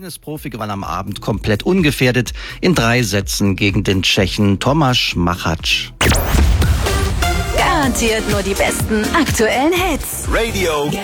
Tennisprofi gewann am Abend komplett ungefährdet in 3 Sätzen gegen den Tschechen Tomáš Machač. Garantiert nur die besten aktuellen Hits. Radio